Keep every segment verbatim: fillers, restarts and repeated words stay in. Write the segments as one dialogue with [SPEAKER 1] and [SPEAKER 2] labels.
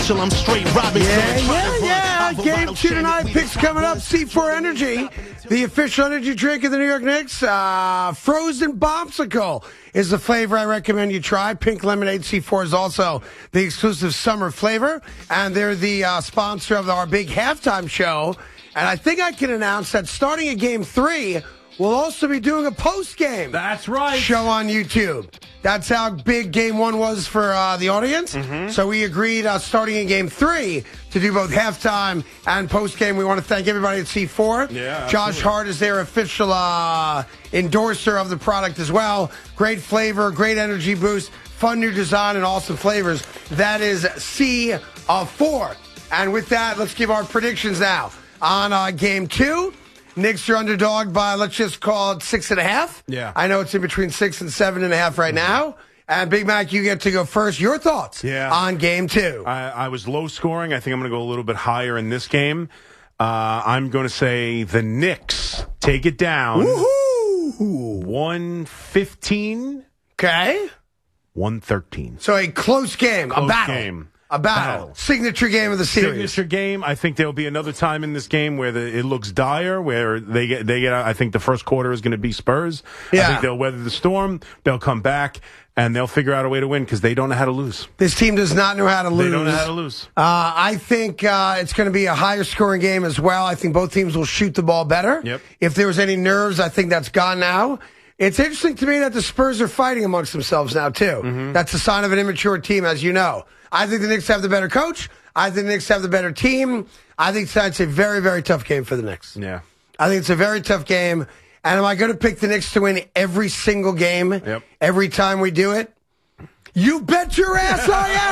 [SPEAKER 1] official, I'm straight Robinson.
[SPEAKER 2] Yeah, yeah, yeah. Game two tonight. Picks coming up. C four Energy, the official energy drink of the New York Knicks. Uh, frozen Bombsicle is the flavor I recommend you try. Pink Lemonade C four is also the exclusive summer flavor. And they're the uh, sponsor of our big halftime show. And I think I can announce that starting at game three, we'll also be doing a post-game.
[SPEAKER 3] That's right.
[SPEAKER 2] Show on YouTube. That's how big game one was for uh, the audience.
[SPEAKER 3] Mm-hmm.
[SPEAKER 2] So we agreed uh, starting in game three to do both halftime and post-game. We want to thank everybody at C four.
[SPEAKER 3] Yeah,
[SPEAKER 2] Josh
[SPEAKER 3] absolutely.
[SPEAKER 2] Hart is their official uh, endorser of the product as well. Great flavor, great energy boost, fun new design, and awesome flavors. That is C four. And with that, let's give our predictions now. On uh, game two, Knicks are underdog by, let's just call it six and a half.
[SPEAKER 3] Yeah.
[SPEAKER 2] I know it's in between six and seven and a half right now. And Big Mac, you get to go first. Your thoughts
[SPEAKER 3] Yeah.
[SPEAKER 2] on game two?
[SPEAKER 3] I, I was low scoring. I think I'm going to go a little bit higher in this game. Uh, I'm going to say the Knicks take it down.
[SPEAKER 2] Woohoo!
[SPEAKER 3] one fifteen,
[SPEAKER 2] Okay.
[SPEAKER 3] one thirteen.
[SPEAKER 2] So a close game,
[SPEAKER 3] Close
[SPEAKER 2] a battle.
[SPEAKER 3] game.
[SPEAKER 2] A battle.
[SPEAKER 3] Battle.
[SPEAKER 2] Signature game of the series.
[SPEAKER 3] Signature game. I think there'll be another time in this game where the, it looks dire, where they get they get. I think the first quarter is going to be Spurs.
[SPEAKER 2] Yeah.
[SPEAKER 3] I think they'll weather the storm. They'll come back and they'll figure out a way to win because they don't know how to lose.
[SPEAKER 2] This team does not know how to lose.
[SPEAKER 3] They don't know how to lose.
[SPEAKER 2] Uh, I think uh, it's going to be a higher scoring game as well. I think both teams will shoot the ball better.
[SPEAKER 3] Yep.
[SPEAKER 2] If there was any nerves, I think that's gone now. It's interesting to me that the Spurs are fighting amongst themselves now, too.
[SPEAKER 3] Mm-hmm.
[SPEAKER 2] That's a sign of an immature team, as you know. I think the Knicks have the better coach. I think the Knicks have the better team. I think tonight's a very, very tough game for the Knicks.
[SPEAKER 3] Yeah.
[SPEAKER 2] I think it's a very tough game. And am I going to pick the Knicks to win every single game?
[SPEAKER 3] Yep.
[SPEAKER 2] Every time we do it? You bet your ass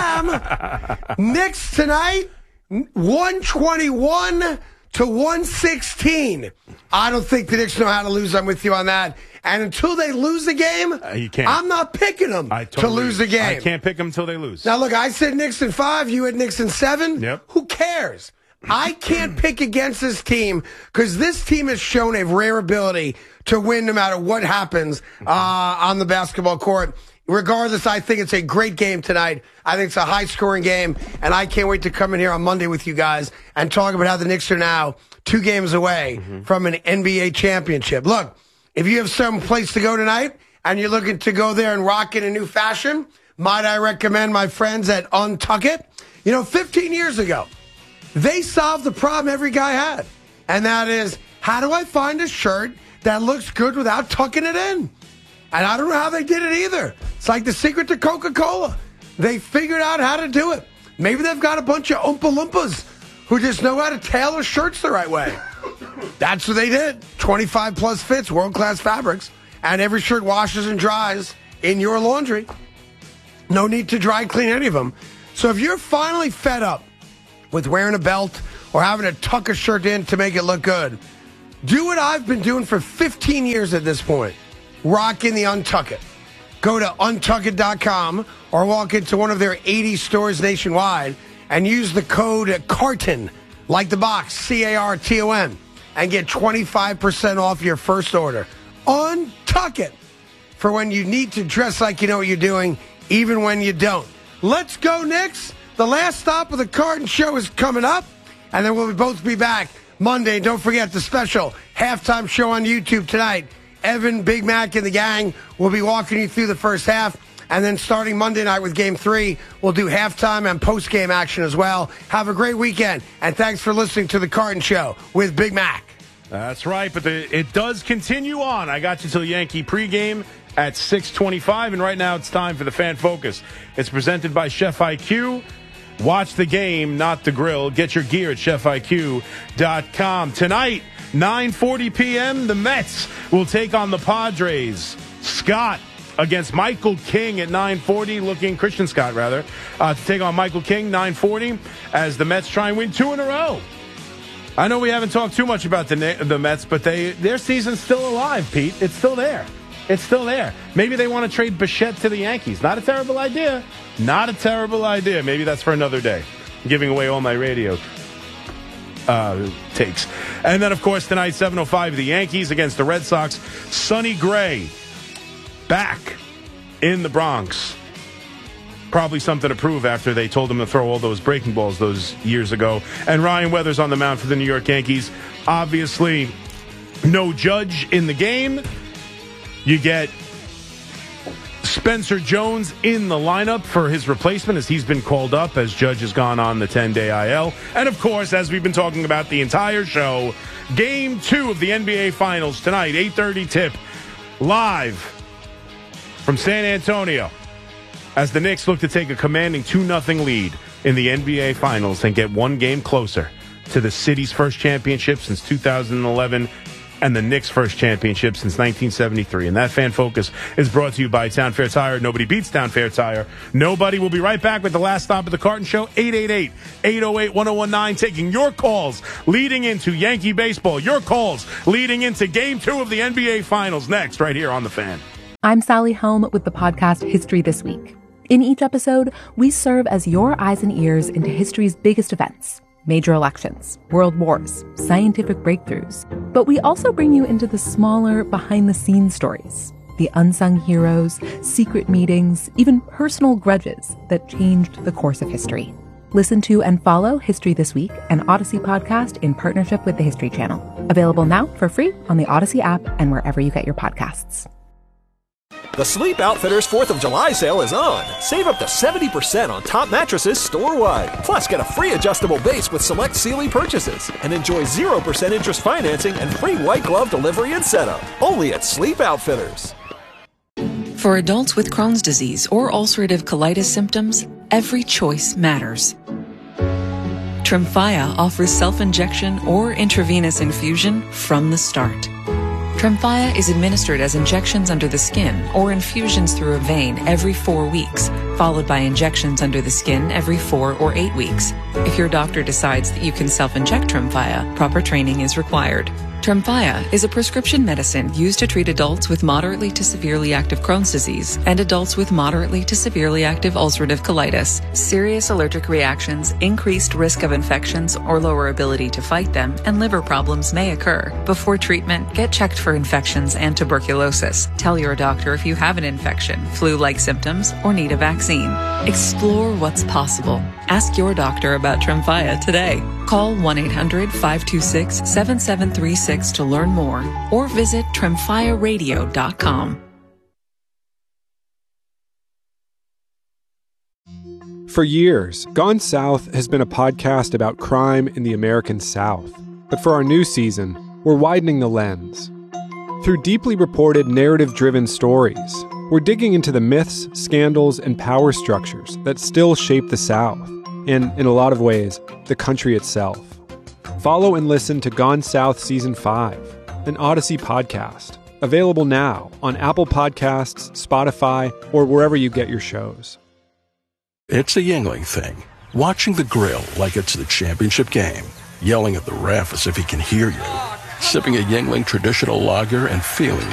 [SPEAKER 2] I am. Knicks tonight, one twenty-one to one sixteen. I don't think the Knicks know how to lose. I'm with you on that. And until they lose the game,
[SPEAKER 3] Uh, you can't.
[SPEAKER 2] I'm not picking them
[SPEAKER 3] I
[SPEAKER 2] to
[SPEAKER 3] totally,
[SPEAKER 2] lose the game.
[SPEAKER 3] I can't pick them until they lose.
[SPEAKER 2] Now, look, I said Knicks in five. You had Knicks in seven.
[SPEAKER 3] Yep.
[SPEAKER 2] Who cares? I can't pick against this team because this team has shown a rare ability to win no matter what happens uh, on the basketball court. Regardless, I think it's a great game tonight. I think it's a high-scoring game, and I can't wait to come in here on Monday with you guys and talk about how the Knicks are now two games away mm-hmm. from an N B A championship. Look, if you have some place to go tonight and you're looking to go there and rock in a new fashion, might I recommend my friends at Untuck It? You know, fifteen years ago, they solved the problem every guy had, and that is, how do I find a shirt that looks good without tucking it in? And I don't know how they did it either. It's like the secret to Coca-Cola. They figured out how to do it. Maybe they've got a bunch of Oompa Loompas who just know how to tailor shirts the right way. That's what they did. twenty-five plus fits, world-class fabrics. And every shirt washes and dries in your laundry. No need to dry clean any of them. So if you're finally fed up with wearing a belt or having to tuck a shirt in to make it look good, do what I've been doing for fifteen years at this point. Rock in the Untuck It. Go to untuck it dot com or walk into one of their eighty stores nationwide and use the code CARTON, like the box, C A R T O N, and get twenty-five percent off your first order. Untuck It for when you need to dress like you know what you're doing, even when you don't. Let's go, Knicks. The last stop of the Carton Show is coming up, and then we'll both be back Monday. Don't forget the special halftime show on YouTube tonight. Evan, Big Mac, and the gang will be walking you through the first half. And then starting Monday night with Game three, we'll do halftime and post-game action as well. Have a great weekend, and thanks for listening to The Carton Show with Big Mac.
[SPEAKER 3] That's right, but the, it does continue on. I got you till Yankee pregame at six twenty-five, and right now it's time for the Fan Focus. It's presented by Chef I Q. Watch the game, not the grill. Get your gear at chef I Q dot com. Tonight, nine forty p.m., the Mets will take on the Padres. Scott against Michael King at nine forty, looking, Christian Scott, rather, uh, to take on Michael King, nine forty, as the Mets try and win two in a row. I know we haven't talked too much about the the Mets, but they their season's still alive, Pete. It's still there. It's still there. Maybe they want to trade Bichette to the Yankees. Not a terrible idea. Not a terrible idea. Maybe that's for another day. I'm giving away all my radio uh, takes. And then, of course, tonight, seven oh five, the Yankees against the Red Sox. Sonny Gray back in the Bronx. probably something to prove after they told him to throw all those breaking balls those years ago. And Ryan Weathers on the mound for the New York Yankees. Obviously, no Judge in the game. You get Spencer Jones in the lineup for his replacement as he's been called up as Judge has gone on the ten-day I L. And, of course, as we've been talking about the entire show, Game two of the N B A Finals tonight, eight thirty tip, live from San Antonio as the Knicks look to take a commanding two nothing lead in the N B A Finals and get one game closer to the city's first championship since two thousand eleven and the Knicks' first championship since nineteen seventy-three. And that Fan Focus is brought to you by Town Fair Tire. Nobody beats Town Fair Tire. Nobody. Will be right back with the last stop of the Carton Show. eight eight eight, eight oh eight, one oh one nine. Taking your calls leading into Yankee baseball. Your calls leading into Game two of the N B A Finals next right here on The Fan.
[SPEAKER 1] I'm Sally Helm with the podcast History This Week. In each episode, we serve as your eyes and ears into history's biggest events. Major elections, world wars, scientific breakthroughs. But we also bring you into the smaller, behind-the-scenes stories, the unsung heroes, secret meetings, even personal grudges that changed the course of history. Listen to and follow History This Week, an Odyssey podcast in partnership with the History Channel. Available now for free on the Odyssey app and wherever you get your podcasts.
[SPEAKER 4] The Sleep Outfitters fourth of July sale is on. Save up to seventy percent on top mattresses store-wide. Plus, get a free adjustable base with select Sealy purchases. And enjoy zero percent interest financing and free white glove delivery and setup. Only at Sleep Outfitters.
[SPEAKER 5] For adults with Crohn's disease or ulcerative colitis symptoms, every choice matters. Tremfya offers self-injection or intravenous infusion from the start. Tremfya is administered as injections under the skin or infusions through a vein every four weeks, followed by injections under the skin every four or eight weeks. If your doctor decides that you can self-inject Tremfya, proper training is required. Tremfya is a prescription medicine used to treat adults with moderately to severely active Crohn's disease and adults with moderately to severely active ulcerative colitis. Serious allergic reactions, increased risk of infections or lower ability to fight them, and liver problems may occur. Before treatment, get checked for infections and tuberculosis. Tell your doctor if you have an infection, flu-like symptoms, or need a vaccine. Explore what's possible. Ask your doctor about Tremfya today. Call one eight hundred, five two six, seven seven three six to learn more or visit tremfya radio dot com.
[SPEAKER 6] For years, Gone South has been a podcast about crime in the American South. But for our new season, we're widening the lens. Through deeply reported, narrative-driven stories, we're digging into the myths, scandals, and power structures that still shape the South, and, in a lot of ways, the country itself. Follow and listen to Gone South Season five, an Odyssey podcast, available now on Apple Podcasts, Spotify, or wherever you get your shows.
[SPEAKER 7] It's a Yingling thing. Watching the grill like it's the championship game. Yelling at the ref as if he can hear you. Sipping a Yingling traditional lager and feeling